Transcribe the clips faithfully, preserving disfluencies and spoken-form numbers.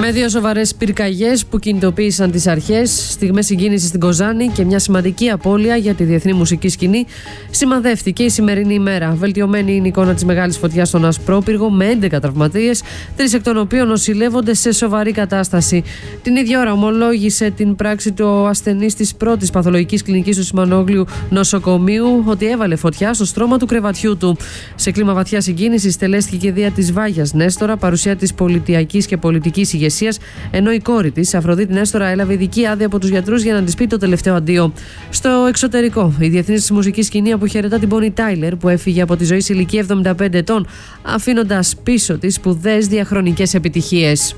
Με δύο σοβαρές πυρκαγιές που κινητοποίησαν τις αρχές, στιγμές συγκίνησης στην Κοζάνη και μια σημαντική απώλεια για τη διεθνή μουσική σκηνή, σημαδεύτηκε η σημερινή ημέρα. Βελτιωμένη είναι η εικόνα της μεγάλης φωτιάς στον Ασπρόπυργο με έντεκα τραυματίες, τρεις εκ των οποίων νοσηλεύονται σε σοβαρή κατάσταση. Την ίδια ώρα ομολόγησε την πράξη του ασθενής της πρώτης παθολογικής κλινικής του Σιμανόγλιου νοσοκομείου ότι έβαλε φωτιά στο στρώμα του κρεβατιού του. Σε κλίμα βαθιά συγκίνησης τελέστηκε και η δία της Βάγιας Νέστορα, παρουσία της πολιτιακής και πολιτικής ηγεσίας, ενώ η κόρη της, Αφροδίτη Νέστορα, έλαβε ειδική άδεια από τους γιατρούς για να της πει το τελευταίο αντίο. Στο εξωτερικό, η διεθνής μουσική σκηνή αποχαιρετά την Bonnie Tyler, που έφυγε από τη ζωή σε ηλικία εβδομήντα πέντε ετών, αφήνοντας πίσω της σπουδαίες διαχρονικές επιτυχίες.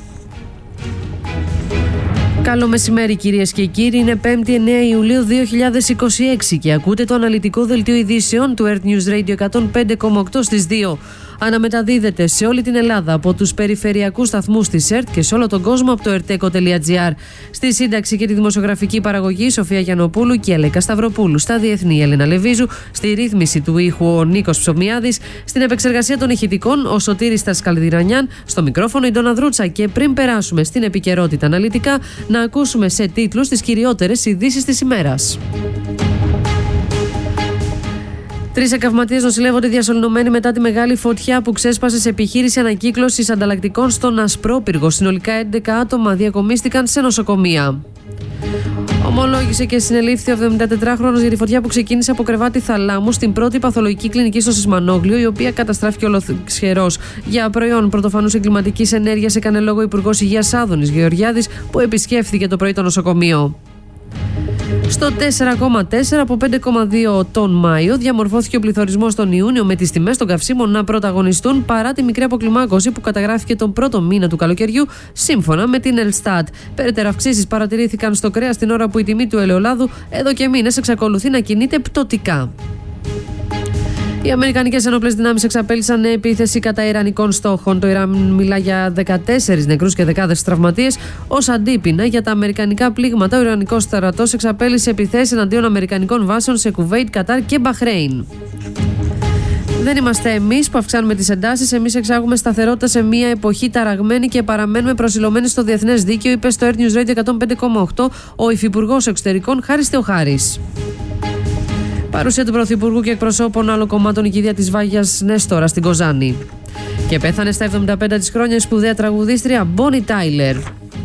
Καλό μεσημέρι, κυρίες και κύριοι. Είναι πέμπτη εννέα Ιουλίου δύο χιλιάδες είκοσι έξι και ακούτε το αναλυτικό δελτίο ειδήσεων του Earth News Radio εκατόν πέντε κόμμα οκτώ στις δύο. Αναμεταδίδεται σε όλη την Ελλάδα από τους περιφερειακούς σταθμούς της ΕΡΤ και σε όλο τον κόσμο από το ερτέκο τελεία τζι άρ. Στη σύνταξη και τη δημοσιογραφική παραγωγή Σοφία Γιαννοπούλου και Αλέκα Σταυροπούλου. Στα διεθνή Έλενα Λεβίζου. Στη ρύθμιση του ήχου ο Νίκος Ψωμιάδης. Στην επεξεργασία των ηχητικών ο Σωτήρης Τασκαλδηρανιάν. Στο μικρόφωνο η Ντόνα Δρούτσα. Και πριν περάσουμε στην επικαιρότητα αναλυτικά, να ακούσουμε σε τίτλους τις κυριότερες ειδήσεις της ημέρας. Τρεις εκαυματίες νοσηλεύονται διασωληνωμένοι μετά τη μεγάλη φωτιά που ξέσπασε σε επιχείρηση ανακύκλωσης ανταλλακτικών στον Ασπρόπυργο. Συνολικά έντεκα άτομα διακομίστηκαν σε νοσοκομεία. Ομολόγησε και συνελήφθη ο εβδομηντατετράχρονος για τη φωτιά που ξεκίνησε από κρεβάτι θαλάμου στην πρώτη παθολογική κλινική στο Σισμανόγλιο, η οποία καταστράφηκε ολοσχερός. Για προϊόν πρωτοφανούς εγκληματικής ενέργειας έκανε λόγο ο Υπουργός Υγείας Άδωνης Γεωργιάδης, που επισκέφθηκε το πρωί το νοσοκομείο. Στο τέσσερα κόμμα τέσσερα από πέντε κόμμα δύο τον Μάιο διαμορφώθηκε ο πληθωρισμός τον Ιούνιο, με τις τιμές των καυσίμων να πρωταγωνιστούν παρά τη μικρή αποκλιμάκωση που καταγράφηκε τον πρώτο μήνα του καλοκαιριού, σύμφωνα με την Ελστάτ. Περαιτέρω αυξήσεις παρατηρήθηκαν στο κρέας την ώρα που η τιμή του ελαιολάδου εδώ και μήνες εξακολουθεί να κινείται πτωτικά. Οι Αμερικανικές ενόπλες δυνάμεις εξαπέλυσαν επίθεση κατά ιρανικών στόχων. Το Ιράν μιλά για δεκατέσσερις νεκρούς και δεκάδες τραυματίες. Ως αντίπεινα για τα αμερικανικά πλήγματα, ο Ιρανικός στρατός εξαπέλυσε επιθέσεις εναντίον αμερικανικών βάσεων σε Κουβέιτ, Κατάρ και Μπαχρέιν. Δεν είμαστε εμείς που αυξάνουμε τις εντάσεις. Εμείς εξάγουμε σταθερότητα σε μια εποχή ταραγμένη και παραμένουμε προσιλωμένοι στο διεθνές δίκαιο, είπε στο Earth News Radio εκατόν πέντε κόμμα οκτώ ο υφυπουργός εξωτερικών Χάρης Θεοχάρης. Παρουσία του Πρωθυπουργού και εκπροσώπων άλλων κομμάτων η κηδεία της Βάγιας Νέστορα στην Κοζάνη. Και πέθανε στα εβδομήντα πέντε της χρόνια η σπουδαία τραγουδίστρια Bonnie Tyler.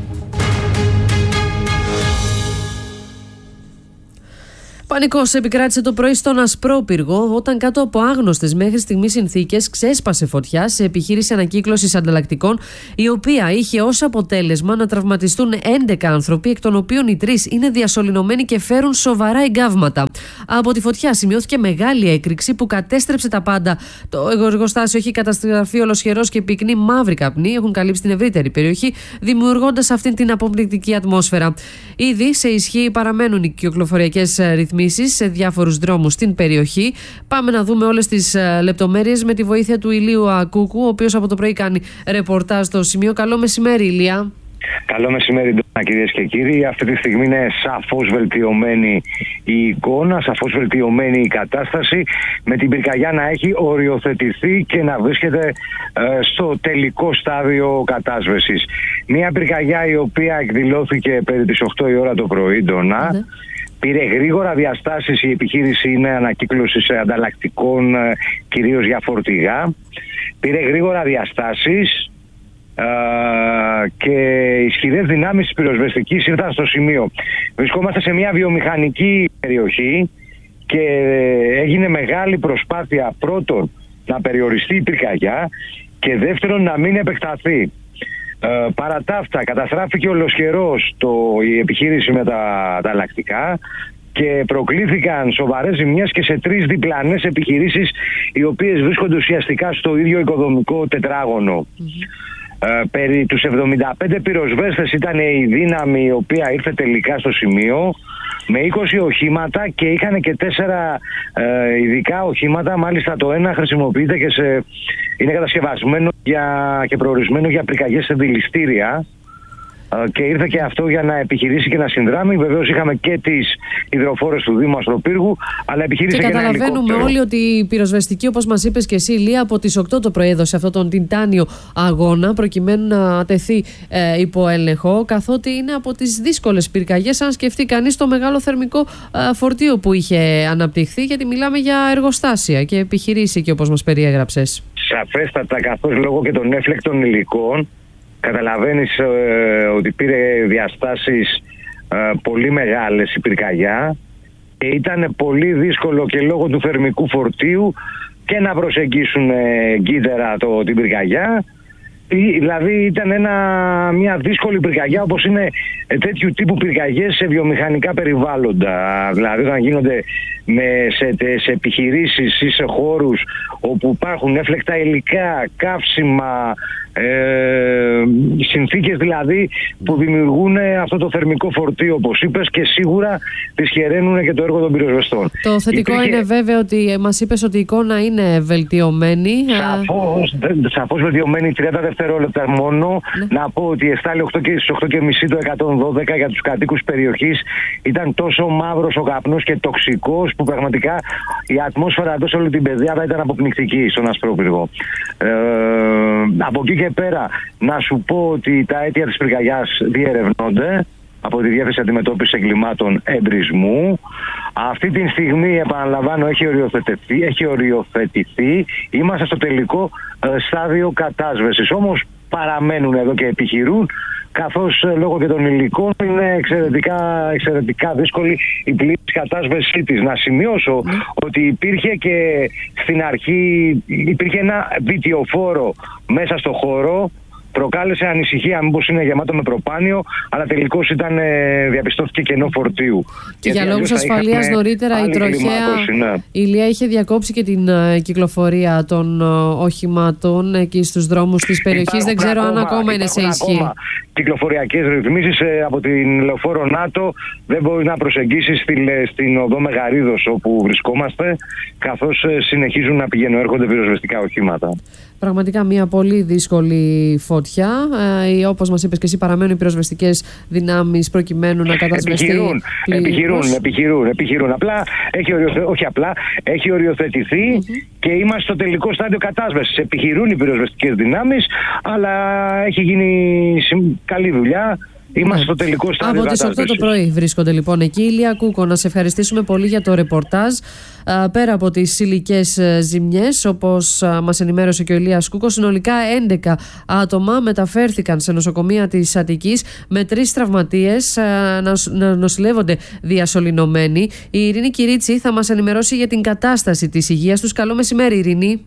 Πανικός επικράτησε το πρωί στον Ασπρόπυργο όταν κάτω από άγνωστες μέχρι στιγμής συνθήκες ξέσπασε φωτιά σε επιχείρηση ανακύκλωσης ανταλλακτικών, η οποία είχε ως αποτέλεσμα να τραυματιστούν έντεκα άνθρωποι, εκ των οποίων οι τρεις είναι διασωληνωμένοι και φέρουν σοβαρά εγκάβματα. Από τη φωτιά σημειώθηκε μεγάλη έκρηξη που κατέστρεψε τα πάντα. Το εργοστάσιο έχει καταστραφεί ολοσχερός και πυκνή μαύρη καπνή έχουν καλύψει την ευρύτερη περιοχή, δημιουργώντας αυτήν την αποπληκτική ατμόσφαιρα. Ήδη σε ισχύ παραμένουν οι κυκλοφοριακές ρυθμίσεις σε διάφορους δρόμους στην περιοχή. Πάμε να δούμε όλες τις λεπτομέρειες με τη βοήθεια του Ηλίου Ακούκου, ο οποίος από το πρωί κάνει ρεπορτάζ στο σημείο. Καλό μεσημέρι, Ηλία. Καλό μεσημέρι, κυρίες και κύριοι. Αυτή τη στιγμή είναι σαφώς βελτιωμένη η εικόνα, σαφώς βελτιωμένη η κατάσταση, με την πυρκαγιά να έχει οριοθετηθεί και να βρίσκεται ε, στο τελικό στάδιο κατάσβεσης. Μια πυρκαγιά η οποία εκδηλώθηκε περί τις οκτώ η ώρα το πρωί, Ντόνα. Mm-hmm. Πήρε γρήγορα διαστάσεις, η επιχείρηση είναι ανακύκλωσης ανταλλακτικών, κυρίως για φορτηγά. Πήρε γρήγορα διαστάσεις ε, και ισχυρές δυνάμεις της πυροσβεστικής ήρθαν στο σημείο. Βρισκόμαστε σε μια βιομηχανική περιοχή και έγινε μεγάλη προσπάθεια, πρώτον να περιοριστεί η πυρκαγιά και δεύτερον να μην επεκταθεί. Ε, παρά τα αυτά, καταστράφηκε ολοσχερός το, η επιχείρηση με τα ανταλλακτικά και προκλήθηκαν σοβαρές ζημιές και σε τρεις διπλανές επιχειρήσεις, οι οποίες βρίσκονται ουσιαστικά στο ίδιο οικοδομικό τετράγωνο. Mm-hmm. Ε, περί τους εβδομήντα πέντε πυροσβέστες ήταν η δύναμη η οποία ήρθε τελικά στο σημείο με είκοσι οχήματα και είχαν και τέσσερα ε, ειδικά οχήματα. Μάλιστα το ένα χρησιμοποιείται και σε, είναι κατασκευασμένο για, και προορισμένο για πυρκαγιές σε δηληστήρια. και ήρθε και αυτό για να επιχειρήσει και να συνδράμει. Βεβαίως είχαμε και τις υδροφόρες του Δήμου Ασπροπύργου, αλλά επιχείρησε και, και ένα καταλαβαίνουμε ελικόπτερο. όλοι ότι η πυροσβεστική, όπως μας είπες και εσύ, Ηλία, από τις οκτώ το πρωί έδωσε αυτόν τον τιτάνιο αγώνα προκειμένου να τεθεί ε, υπό έλεγχο, καθότι είναι από τις δύσκολες πυρκαγιές, αν σκεφτεί κανείς το μεγάλο θερμικό ε, φορτίο που είχε αναπτυχθεί, γιατί μιλάμε για εργοστάσια και επιχειρήσει και όπως μας περιέγραψες. Σαφέστατα, καθώς λόγω και των έφλεκτων υλικών καταλαβαίνεις ε, ότι πήρε διαστάσεις ε, πολύ μεγάλες η πυρκαγιά και ήταν πολύ δύσκολο και λόγω του θερμικού φορτίου και να προσεγγίσουν ε, εγκύτερα το, την πυρκαγιά. Δηλαδή ήταν ένα, μια δύσκολη πυρκαγιά, όπως είναι τέτοιου τύπου πυρκαγιές σε βιομηχανικά περιβάλλοντα. Δηλαδή όταν γίνονται με, σε, σε επιχειρήσεις ή σε χώρους όπου υπάρχουν έφλεκτα υλικά, καύσιμα, ε, συνθήκες δηλαδή που δημιουργούν αυτό το θερμικό φορτίο, όπως είπες, και σίγουρα δυσχεραίνουν και το έργο των πυροσβεστών. Το θετικό Υπήρχε... είναι βέβαια ότι μας είπες ότι η εικόνα είναι βελτιωμένη. Σαφώς, σαφώς βελτιωμένη, τριάντα δευτερόλεπτα μόνο. Ναι. Να πω ότι εστάλει στις οκτώ και μισή το εκατόν δώδεκα για τους κατοίκους περιοχής. Ήταν τόσο μαύρος ο καπνός και τοξικός που πραγματικά η ατμόσφαιρα εδώ σε όλη την πεδιάδα ήταν αποπνικτική στον Ασπρόπυργο. Ε, από εκεί και πέρα να σου πω ότι τα αίτια της πυρκαγιάς διερευνώνται από τη Διεύθυνση Αντιμετώπισης Εγκλημάτων Εμπρισμού. Αυτή τη στιγμή, επαναλαμβάνω, έχει οριοθετηθεί, έχει οριοθετηθεί. Είμαστε στο τελικό ε, στάδιο κατάσβεσης. Όμως παραμένουν εδώ και επιχειρούν, καθώς ε, λόγω και των υλικών είναι εξαιρετικά, εξαιρετικά δύσκολη η πλήρης κατάσβεσή της. Να σημειώσω mm. ότι υπήρχε και στην αρχή υπήρχε ένα βιτιοφόρο μέσα στο χώρο. Προκάλεσε ανησυχία μήπως είναι γεμάτο με προπάνιο, αλλά τελικώς ήταν, ε, διαπιστώθηκε κενό φορτίου. Και για λόγους ασφαλείας νωρίτερα η τροχέα ναι. η Ηλία είχε διακόψει και την uh, κυκλοφορία των uh, οχημάτων εκεί στους δρόμους της περιοχής. Δεν ξέρω ακόμα, αν ακόμα είναι σε ισχύ. Κυκλοφοριακές ρυθμίσεις ε, από την λεωφόρο ΝΑΤΟ. Δεν μπορεί να προσεγγίσεις στην, στην οδό Μεγαρίδος όπου βρισκόμαστε, καθώς ε, συνεχίζουν να πηγαίνουν έρχονται πυροσβεστικά οχήματα. Πραγματικά μια πολύ δύσκολη φωτιά. Ε, όπως μας είπες και εσύ, παραμένουν οι πυροσβεστικές δυνάμεις προκειμένου να κατασβεστεί. Επιχειρούν, επιχειρούν, επιχειρούν, επιχειρούν. Απλά έχει οριοθε... όχι απλά, έχει οριοθετηθεί mm-hmm. και είμαστε στο τελικό στάδιο κατάσβεσης. Επιχειρούν οι πυροσβεστικές δυνάμεις, αλλά έχει γίνει καλή δουλειά. Είμαστε στο τελικό στάδιο. Από τις οκτώ το πρωί βρίσκονται λοιπόν εκεί. Ηλία Κούκο, να σε ευχαριστήσουμε πολύ για το ρεπορτάζ. Πέρα από τις υλικές ζημιές, όπως μας ενημέρωσε και ο Ηλίας Κούκος, συνολικά έντεκα άτομα μεταφέρθηκαν σε νοσοκομεία της Αττικής με τρεις τραυματίες να νοσηλεύονται διασωληνωμένοι. Η Ειρήνη Κυρίτσι θα μας ενημερώσει για την κατάσταση της υγείας τους. Καλό μεσημέρι, Ειρήνη.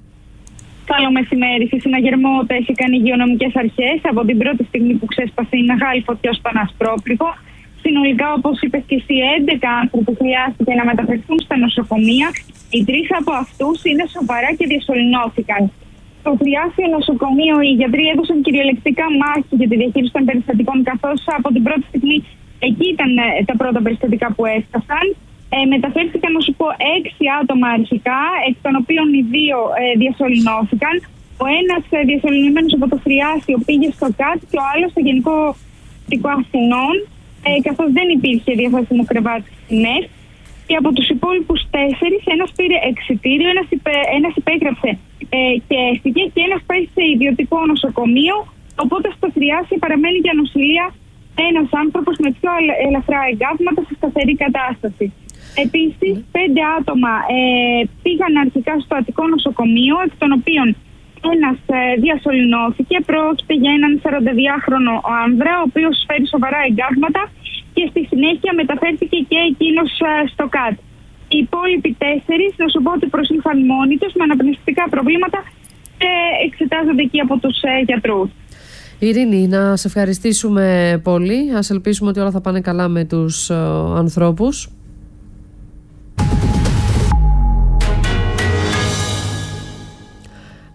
Καλό μεσημέρι. Σε συναγερμό τέθηκαν οι υγειονομικές αρχές από την πρώτη στιγμή που ξέσπασε η μεγάλη φωτιά στον Ασπρόπυργο. Συνολικά, όπως είπες και εσύ, έντεκα άνθρωποι χρειάστηκε να μεταφερθούν στα νοσοκομεία. Οι τρεις από αυτούς είναι σοβαρά και διασωληνώθηκαν. Στο Θριάσιο νοσοκομείο οι γιατροί έδωσαν κυριολεκτικά μάχη για τη διαχείριση των περιστατικών, καθώς από την πρώτη στιγμή εκεί ήταν τα πρώτα περιστατικά που έφτασαν. Ε, μεταφέρθηκαν, να σου πω, έξι άτομα αρχικά, εκ των οποίων οι δύο ε, διασωληνώθηκαν. Ο ένας ε, διασωληνωμένος από το Θριάσιο πήγε στο ΚΑΤ και ο άλλος στο Γενικό Δικό Αθηνών, ε, καθώς δεν υπήρχε διαθέσιμο κρεβάτι στην ΕΦ. Και από τους υπόλοιπους τέσσερις, ένας πήρε εξιτήριο, ένας, υπέ, ένας υπέγραψε ε, και έφυγε και ένας πάει σε ιδιωτικό νοσοκομείο. Οπότε στο Θριάσιο παραμένει για νοσηλεία ένας άνθρωπος με πιο ελαφρά εγκάβματα σε σταθερή κατάσταση. Επίσης, πέντε άτομα ε, πήγαν αρχικά στο Αττικό νοσοκομείο, εκ των οποίων ένας ε, διασωληνώθηκε. Πρόκειται για έναν σαρανταδυάχρονο άνδρα, ο οποίος φέρει σοβαρά εγκάγματα και στη συνέχεια μεταφέρθηκε και εκείνος ε, στο ΚΑΤ. Οι υπόλοιποι τέσσερις, να σου πω ότι προσήλθαν μόνοι τους με αναπνευστικά προβλήματα και εξετάζονται εκεί από τους ε, γιατρούς. Ειρήνη, να σε ευχαριστήσουμε πολύ. Ας ελπίσουμε ότι όλα θα πάνε καλά με τους ε, ανθρώπους.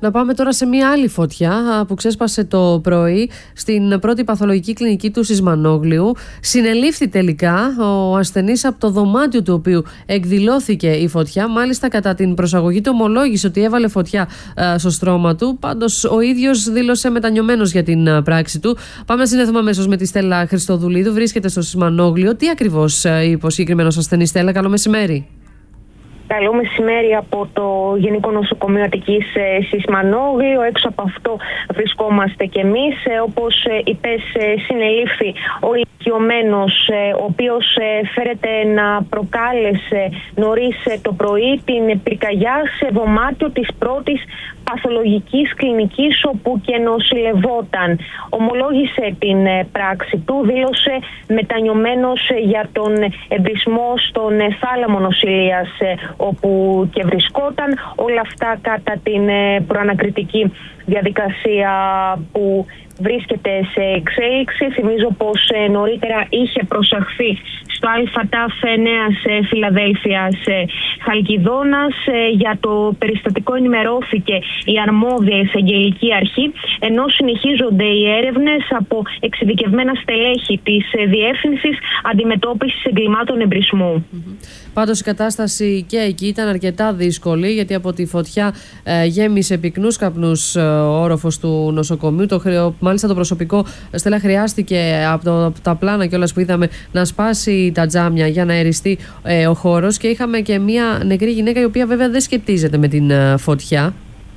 Να πάμε τώρα σε μια άλλη φωτιά που ξέσπασε το πρωί στην πρώτη παθολογική κλινική του Σισμανόγλειου. Συνελήφθη τελικά ο ασθενής από το δωμάτιο του οποίου εκδηλώθηκε η φωτιά. Μάλιστα, κατά την προσαγωγή του ομολόγησε ότι έβαλε φωτιά στο στρώμα του. Πάντως ο ίδιος δήλωσε μετανιωμένος για την πράξη του. Πάμε να συνδεθούμε αμέσως με τη Στέλλα Χριστοδουλίδου. Βρίσκεται στο Σισμανόγλειο. Τι ακριβώς είπε ο συγκεκριμένος ασθενής, Στέλλα? Καλό μεσημέρι. Καλό μεσημέρι από το Γενικό Νοσοκομείο Αττικής Σισμανόγλειο. Έξω από αυτό βρισκόμαστε κι εμείς. Όπως είπες, συνελήφθη ο ηλικιωμένος, ο οποίος φέρεται να προκάλεσε νωρίς το πρωί την πυρκαγιά σε δωμάτιο της πρώτης παθολογικής κλινικής όπου και νοσηλευόταν. Ομολόγησε την πράξη του, δήλωσε μετανιωμένος για τον εμπρισμό στον θάλαμο νοσηλείας όπου και βρισκόταν. Όλα αυτά κατά την προανακριτική διαδικασία που βρίσκεται σε εξέλιξη. Θυμίζω πως νωρίτερα είχε προσαχθεί στο ΑΤΑΦ Νέας Φιλαδέλφειας Χαλκιδόνας. Για το περιστατικό ενημερώθηκε η αρμόδια εισαγγελική αρχή, ενώ συνεχίζονται οι έρευνες από εξειδικευμένα στελέχη της Διεύθυνσης Αντιμετώπισης Εγκλημάτων Εμπρισμού. Mm-hmm. Πάντως η κατάσταση και εκεί ήταν αρκετά δύσκολη, γιατί από τη φωτιά ε, γέμισε πυκνούς καπνούς ε, ο όροφος του νοσοκομείου. Το, μάλιστα το προσωπικό, Στέλλα, χρειάστηκε από, το, από τα πλάνα κιόλας που είδαμε να σπάσει τα τζάμια για να αεριστεί ε, ο χώρος, και είχαμε και μια νεκρή γυναίκα η οποία βέβαια δεν σχετίζεται με την ε, φωτιά.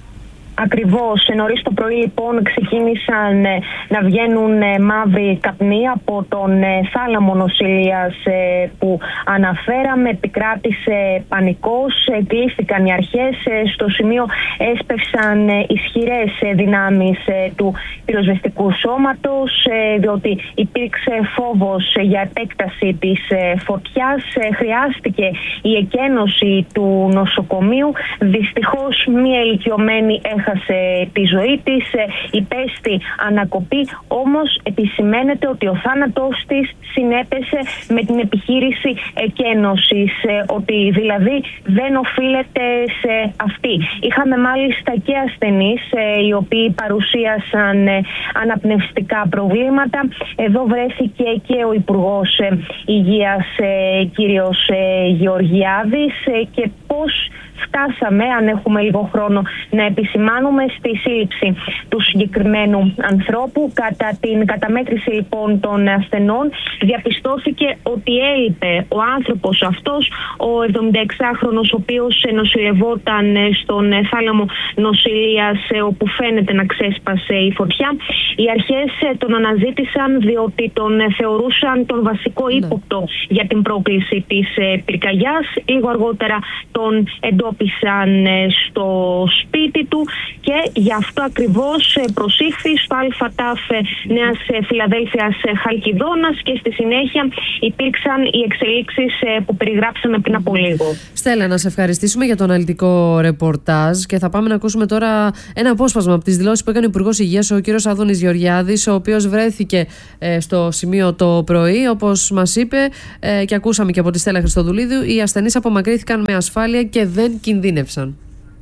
Ακριβώς. Νωρίς το πρωί λοιπόν ξεκίνησαν ε, να βγαίνουν ε, μαύροι καπνοί από τον ε, θάλαμο νοσηλείας ε, που αναφέραμε. Επικράτησε πανικός, ε, κλείστηκαν οι αρχές. Ε, στο σημείο έσπευσαν ε, ισχυρές ε, δυνάμεις ε, του πυροσβεστικού σώματος, ε, διότι υπήρξε φόβος ε, για επέκταση της ε, φωτιάς. Ε, χρειάστηκε η εκένωση του νοσοκομείου. Δυστυχώς μία ηλικιωμένη έχασε τη ζωή της, υπέστη ανακοπή, όμως επισημαίνεται ότι ο θάνατός της συνέπεσε με την επιχείρηση εκένωσης, ότι δηλαδή δεν οφείλεται σε αυτή. Είχαμε μάλιστα και ασθενείς οι οποίοι παρουσίασαν αναπνευστικά προβλήματα. Εδώ βρέθηκε και ο Υπουργός Υγείας κύριος Γεωργιάδης, και πώς φτάσαμε, αν έχουμε λίγο χρόνο να επισημάνουμε, στη σύλληψη του συγκεκριμένου ανθρώπου. Κατά την καταμέτρηση λοιπόν των ασθενών διαπιστώθηκε ότι έλειπε ο άνθρωπος αυτός, ο εβδομηνταεξάχρονος, ο οποίος νοσηλευόταν στον θάλαμο νοσηλείας όπου φαίνεται να ξέσπασε η φωτιά. Οι αρχές τον αναζήτησαν διότι τον θεωρούσαν τον βασικό ύποπτο για την πρόκληση της πυρκαγιάς. Λίγο αργότερα τον εντόπισαν στο σπίτι του και γι' αυτό ακριβώς προσήχθη στο ΑΤΑΦ Νέας Φιλαδέλφειας Χαλκιδόνας, και στη συνέχεια υπήρξαν οι εξελίξεις που περιγράψαμε πριν από λίγο. Στέλλα, να σε ευχαριστήσουμε για το αναλυτικό ρεπορτάζ, και θα πάμε να ακούσουμε τώρα ένα απόσπασμα από τις δηλώσεις που έκανε ο Υπουργός Υγείας, ο κ. Άδωνης Γεωργιάδης, ο οποίος βρέθηκε ε, στο σημείο το πρωί. Όπως μας είπε ε, και ακούσαμε και από τη Στέλλα Χριστοδουλίδου, οι ασθενείς απομακρύνθηκαν με ασφάλεια και δεν κινδύνευσαν.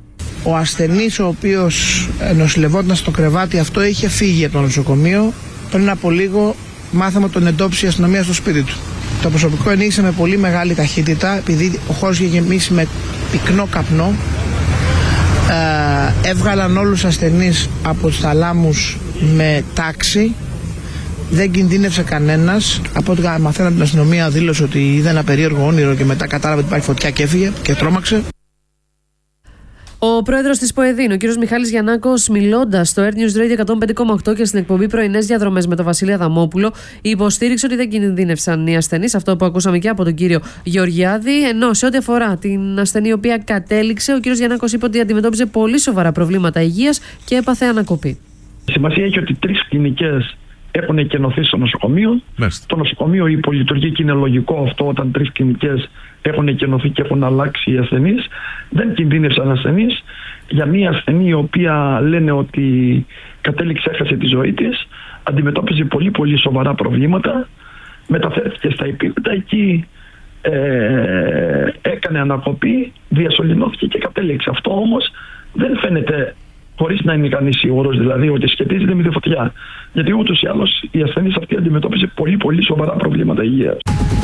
Ο ασθενής, ο οποίος νοσηλευόταν στο κρεβάτι αυτό, είχε φύγει από το νοσοκομείο. Πριν από λίγο μάθαμε ότι τον εντόπισε η αστυνομία στο σπίτι του. Το προσωπικό ενήγησε με πολύ μεγάλη ταχύτητα, επειδή ο χώρος είχε γεμίσει με πυκνό καπνό. Ε, έβγαλαν όλους τους ασθενείς από τους θαλάμους με τάξη. Δεν κινδύνευσε κανένας. Από ό,τι μαθαίναμε από την αστυνομία, δήλωσε ότι είδε ένα περίεργο όνειρο και μετά κατάλαβε ότι υπάρχει φωτιά και έφυγε και τρόμαξε. Ο πρόεδρος της ΠΟΕΔΗΝ, ο κ. Μιχάλης Γιαννάκος, μιλώντας στο Air News Radio εκατόν πέντε κόμμα οκτώ και στην εκπομπή Πρωινές Διαδρομές με τον Βασίλη Αδαμόπουλο, υποστήριξε ότι δεν κινδύνευσαν οι ασθενείς, αυτό που ακούσαμε και από τον κύριο Γεωργιάδη. Ενώ σε ό,τι αφορά την ασθενή η οποία κατέληξε, ο κ. Γιαννάκος είπε ότι αντιμετώπιζε πολύ σοβαρά προβλήματα υγείας και έπαθε ανακοπή. Σημασία έχει ότι τρεις κλινικές έχουν εκενωθεί στο νοσοκομείο. Μάλιστα. Το νοσοκομείο υπολειτουργεί και είναι λογικό αυτό, όταν τρεις κλινικές έχουν εκενωθεί και έχουν αλλάξει οι ασθενείς. Δεν κινδύνευσαν ασθενείς. Για μια ασθενή η οποία λένε ότι κατέληξε, έχασε τη ζωή της, αντιμετώπιζε πολύ πολύ σοβαρά προβλήματα, μεταφέρθηκε στα επίπεδα εκεί, ε, έκανε ανακοπή, διασωληνώθηκε και κατέληξε. Αυτό όμως δεν φαίνεται χωρίς να είναι κανείς σίγουρος δηλαδή ότι σχετίζεται με τη φωτιά. Γιατί ούτως ή άλλως η ασθενής αυτή αντιμετώπιζε πολύ πολύ σοβαρά προβλήματα υγείας.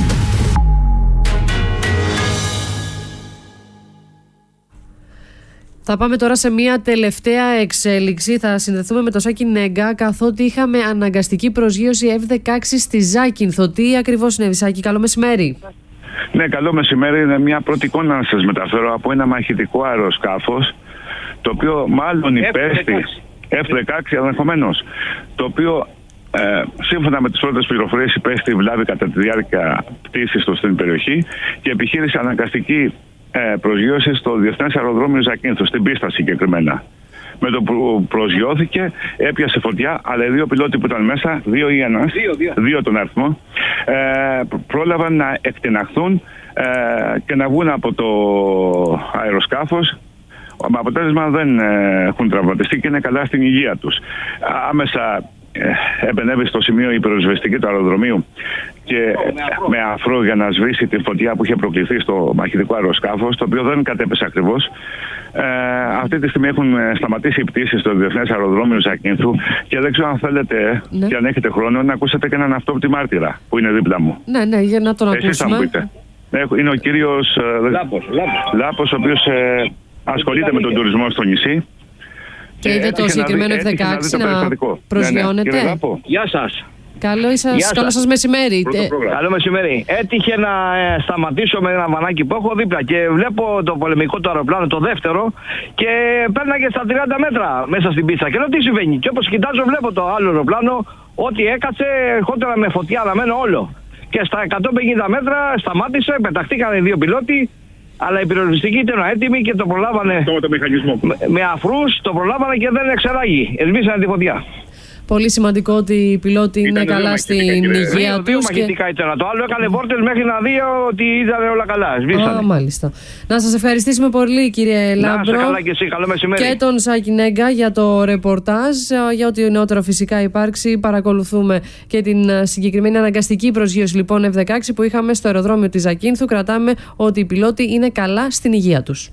Θα πάμε τώρα σε μια τελευταία εξέλιξη. Θα συνδεθούμε με το Σάκη Νέγκα, καθότι είχαμε αναγκαστική προσγείωση εφ δεκαέξι στη Ζάκυνθο. Τι ακριβώς συνέβη, Σάκη? Καλό μεσημέρι. Ναι, καλό μεσημέρι. Είναι μια πρώτη εικόνα να σας μεταφέρω από ένα μαχητικό αεροσκάφος, το οποίο μάλλον υπέστη εφ δεκαέξι ενδεχομένως, το οποίο ε, σύμφωνα με τις πρώτες πληροφορίες υπέστη βλάβη κατά τη διάρκεια πτήσης του στην περιοχή και επιχείρησε αναγκαστική ε, προσγείωση στο Διεθνές Αεροδρόμιο Ζακύνθου, στην πίστα συγκεκριμένα. Με το που προσγειώθηκε έπιασε φωτιά, αλλά οι δύο πιλότοι που ήταν μέσα, δύο ή ένας, δύο, δύο. δύο τον αριθμό, ε, πρόλαβαν να εκτιναχθούν ε, και να βγουν από το αεροσκάφος. Με αποτέλεσμα δεν ε, έχουν τραυματιστεί και είναι καλά στην υγεία τους. Άμεσα ε, επενέβη στο σημείο η πυροσβεστική του αεροδρομίου και ε, με αφρό για να σβήσει τη φωτιά που είχε προκληθεί στο μαχητικό αεροσκάφος, το οποίο δεν κατέπεσε ακριβώς. Ε, αυτή τη στιγμή έχουν σταματήσει οι πτήσεις στο Διεθνές Αεροδρόμιο Ζακύνθου και δεν ξέρω αν θέλετε ναι. και αν έχετε χρόνο να ακούσετε και έναν αυτόπτη μάρτυρα που είναι δίπλα μου. Ναι, ναι, για να τον ακούσουμε. Εσείς θα μου πείτε. Είναι ο κύριος ε, Λάπος, Λάπος. Λάπος, ο οποίος ε, ασχολείται με τον τουρισμό στο νησί. Και είδε το συγκεκριμένο εφ δεκαέξι να, να προσγειώνεται. Ναι, ναι. Γεια σας. Καλό σας, καλό σας μεσημέρι. Καλό μεσημέρι. Έτυχε να ε, σταματήσω με ένα βανάκι που έχω δίπλα και βλέπω το πολεμικό το αεροπλάνο, το δεύτερο, και πέρναγε στα τριάντα μέτρα μέσα στην πίστα. Και λέω τι συμβαίνει. Και όπως κοιτάζω, βλέπω το άλλο αεροπλάνο ότι έκατσε, ερχόταν με φωτιά αναμένο όλο. Και στα εκατόν πενήντα μέτρα σταμάτησε, πεταχτήκαν οι δύο πιλότοι. Αλλά οι πυροσβεστικοί ήταν έτοιμοι και το προλάβανε το μηχανισμό. με, με αφρούς, το προλάβανε και δεν εξεράγει. Εσβήσανε τη φωτιά. Πολύ σημαντικό ότι οι πιλότοι είναι ήταν καλά στην υγεία τους. Δύο μαχητικά και... ήταν. Το άλλο έκανε βόρτες μέχρι να δει ότι ήταν όλα καλά. Σβήσανε. Α, μάλιστα. Να σας ευχαριστήσουμε πολύ, κύριε Λάμπρο. Να σε καλά και εσύ. Καλό μεσημέρι. Και τον Σάκη Νέγκα για το ρεπορτάζ. Για ό,τι νεότερο φυσικά υπάρξει, παρακολουθούμε και την συγκεκριμένη αναγκαστική προσγείωση λοιπόν εφ δεκαέξι που είχαμε στο αεροδρόμιο της Ζακύνθου. Κρατάμε ότι οι πιλότοι είναι καλά στην υγεία τους.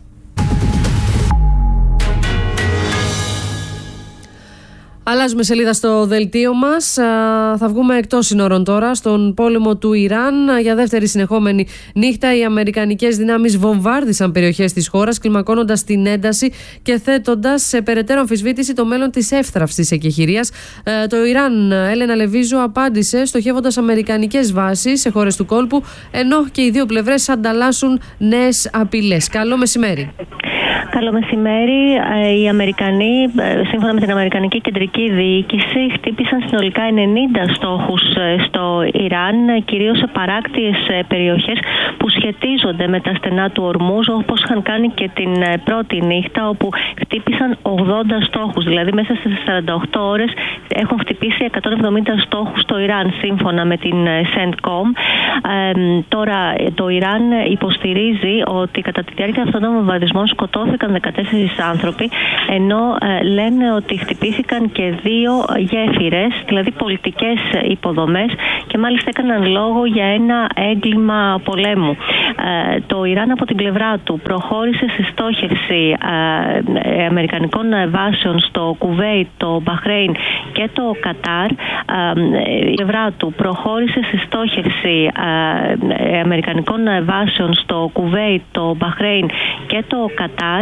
Αλλάζουμε σελίδα στο δελτίο μας. Θα βγούμε εκτός συνόρων τώρα, στον πόλεμο του Ιράν. Για δεύτερη συνεχόμενη νύχτα οι αμερικανικές δυνάμεις βομβάρδισαν περιοχές της χώρας, κλιμακώνοντας την ένταση και θέτοντας σε περαιτέρω αμφισβήτηση το μέλλον της εύθραυστης εκεχηρίας. Το Ιράν, Έλενα Λεβίζου, απάντησε στοχεύοντας αμερικανικές βάσεις σε χώρες του κόλπου, ενώ και οι δύο πλευρές ανταλλάσσουν νέες απειλές. Καλό μεσημέρι. Καλό μεσημέρι. Οι Αμερικανοί, σύμφωνα με την Αμερικανική Κεντρική Διοίκηση, χτύπησαν συνολικά ενενήντα στόχους στο Ιράν, κυρίως σε παράκτιες περιοχές που σχετίζονται με τα στενά του Ορμούζ, όπως είχαν κάνει και την πρώτη νύχτα, όπου χτύπησαν ογδόντα στόχους. Δηλαδή, μέσα στις σαράντα οκτώ ώρες έχουν χτυπήσει εκατόν εβδομήντα στόχους στο Ιράν, σύμφωνα με την Centcom. Ε, τώρα, το Ιράν υποστηρίζει ότι κατά τη διάρκεια αυτών των βομβαρδισμών σκοτώθηκαν δεκατέσσερις άνθρωποι, ενώ ε, λένε ότι χτυπήθηκαν και δύο γέφυρες, δηλαδή πολιτικές υποδομές, και μάλιστα έκαναν λόγο για ένα έγκλημα πολέμου. Ε, το Ιράν από την πλευρά του προχώρησε στη στόχευση ε, αμερικανικών βάσεων στο Κουβέιτ, το Μπαχρέιν και το Κατάρ. Ε, η πλευρά του προχώρησε στη στόχευση ε, αμερικανικών βάσεων στο Κουβέιτ, το Μπαχρέιν και το Κατάρ.